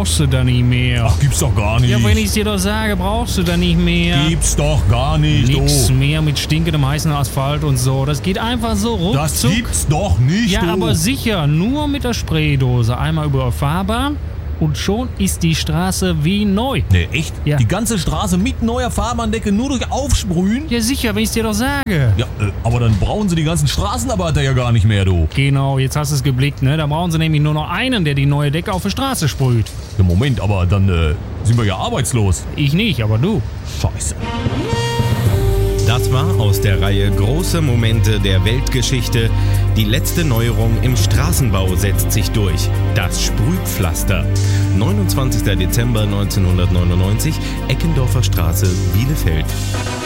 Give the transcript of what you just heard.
brauchst du da nicht mehr. Ach, gibt's doch gar nicht. Ja, wenn ich's dir doch sage, brauchst du da nicht mehr. Gibt's doch gar nicht. Nix mehr mit stinkendem heißen Asphalt und so. Das geht einfach so ruckzuck. Das gibt's doch nicht. Ja, du. aber sicher, nur mit der Spraydose. Einmal über Fahrbahn und schon ist die Straße wie neu. Nee, echt? Ja. Die ganze Straße mit neuer Fahrbahndecke nur durch Aufsprühen? Ja, sicher, wenn ich's dir doch sage. Ja, aber dann brauchen sie die ganzen Straßenarbeiter ja gar nicht mehr, du. Genau, jetzt hast du es geblickt, ne? Da brauchen sie nämlich nur noch einen, der die neue Decke auf die Straße sprüht. Ja, Moment, aber dann sind wir ja arbeitslos. Ich nicht, aber du. Scheiße. Das war aus der Reihe Große Momente der Weltgeschichte. Die letzte Neuerung im Straßenbau setzt sich durch. Das Sprühpflaster. 29. Dezember 1999, Eckendorfer Straße, Bielefeld.